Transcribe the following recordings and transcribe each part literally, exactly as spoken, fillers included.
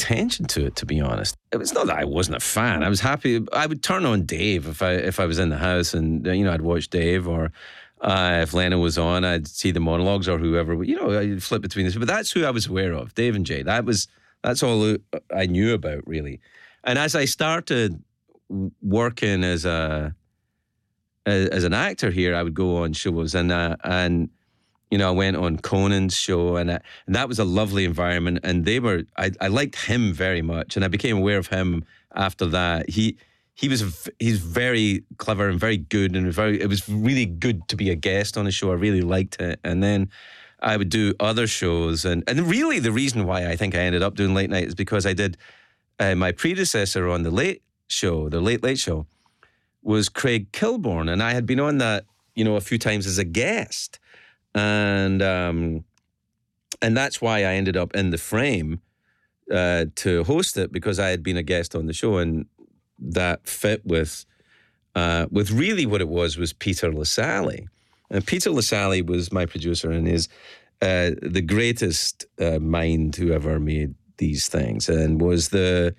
attention to it, to be honest. It was not that I wasn't a fan. I was happy. I would turn on Dave if I if I was in the house, and you know, I'd watch Dave, or uh, if Leno was on, I'd see the monologues or whoever. You know, I'd flip between this. But that's who I was aware of, Dave and Jay. That was that's all I knew about, really. And as I started working as a as, as an actor here, I would go on shows, and uh, and. You know, I went on Conan's show, and, I, and that was a lovely environment. And they were, I, I liked him very much, and I became aware of him after that. He he was he's very clever and very good, and very. It was really good to be a guest on the show. I really liked it. And then I would do other shows, and and really the reason why I think I ended up doing late night is because I did uh, my predecessor on the Late Show, the Late Late Show, was Craig Kilborn, and I had been on that, you know, a few times as a guest. And um, and that's why I ended up in the frame uh, to host it, because I had been a guest on the show, and that fit with uh, with really what it was was Peter Lassally. And Peter Lassally was my producer, and is uh, the greatest uh, mind who ever made these things, and was the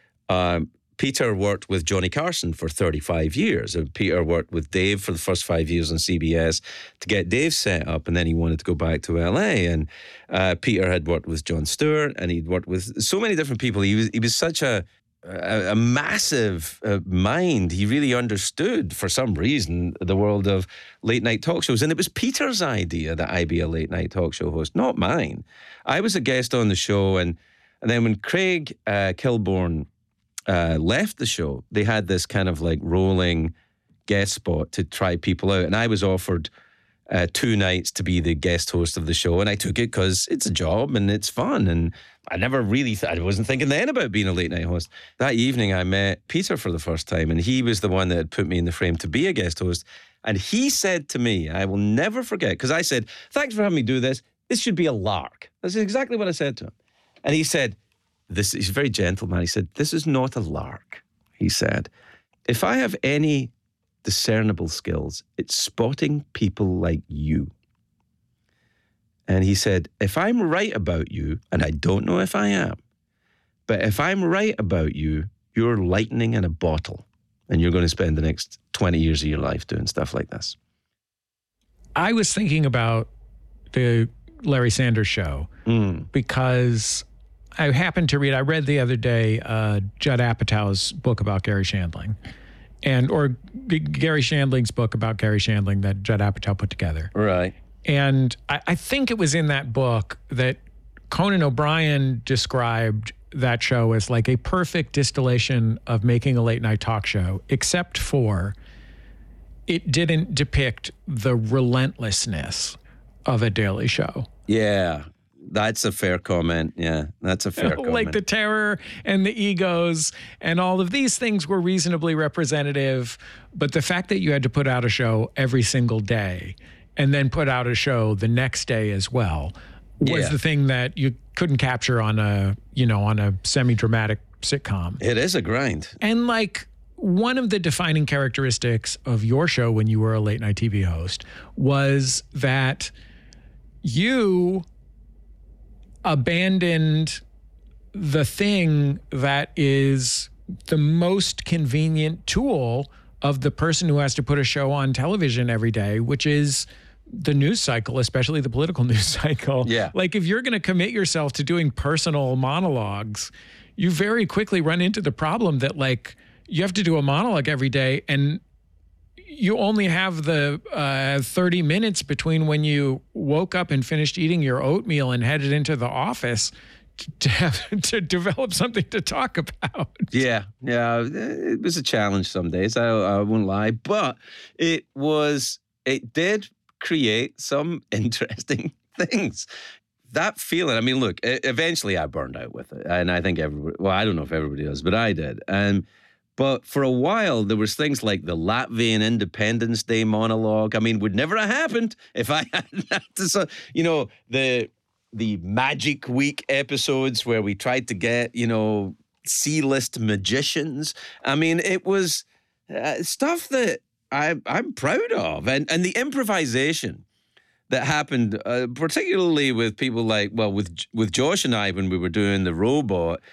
um, Peter worked with Johnny Carson for thirty-five years. And Peter worked with Dave for the first five years on C B S to get Dave set up, and then he wanted to go back to L A. And uh, Peter had worked with Jon Stewart, and he'd worked with so many different people. He was he was such a a, a massive uh, mind. He really understood, for some reason, the world of late night talk shows. And it was Peter's idea that I be a late night talk show host, not mine. I was a guest on the show, and and then when Craig uh, Kilborn Uh, left the show, they had this kind of like rolling guest spot to try people out, and I was offered uh, two nights to be the guest host of the show, and I took it because it's a job and it's fun, and I never really th- I wasn't thinking then about being a late night host. That evening I met Peter for the first time, and he was the one that had put me in the frame to be a guest host, and he said to me, I will never forget, because I said, thanks for having me do this, this should be a lark. That's exactly what I said to him. And he said, This, he's a very gentle man. He said, this is not a lark. He said, if I have any discernible skills, it's spotting people like you. And he said, if I'm right about you, and I don't know if I am, but if I'm right about you, you're lightning in a bottle, and you're going to spend the next twenty years of your life doing stuff like this. I was thinking about the Larry Sanders Show mm. because I happened to read, I read the other day, uh, Judd Apatow's book about Gary Shandling, and or G- Gary Shandling's book about Gary Shandling that Judd Apatow put together. Right. And I, I think it was in that book that Conan O'Brien described that show as like a perfect distillation of making a late night talk show, except for it didn't depict the relentlessness of a Daily Show. Yeah. That's a fair comment. Yeah, that's a fair comment. Like the terror and the egos and all of these things were reasonably representative. But the fact that you had to put out a show every single day and then put out a show the next day as well was yeah. the thing that you couldn't capture on a, you know, on a semi-dramatic sitcom. It is a grind. And like one of the defining characteristics of your show when you were a late night T V host was that you abandoned the thing that is the most convenient tool of the person who has to put a show on television every day, which is the news cycle, especially the political news cycle. Yeah. Like if you're going to commit yourself to doing personal monologues, you very quickly run into the problem that like you have to do a monologue every day, and you only have the uh, thirty minutes between when you woke up and finished eating your oatmeal and headed into the office to have to develop something to talk about. Yeah, yeah, it was a challenge some days. I, I won't lie, but it was. It did create some interesting things. That feeling. I mean, look. Eventually, I burned out with it, and I think everybody. Well, I don't know if everybody does, but I did, and. But for a while, there was things like the Latvian Independence Day monologue. I mean, would never have happened if I hadn't had to, so, you know, the the Magic Week episodes where we tried to get, you know, C-list magicians. I mean, it was uh, stuff that I, I'm proud of. And, and the improvisation that happened, uh, particularly with people like, well, with with Josh and I when we were doing the robot,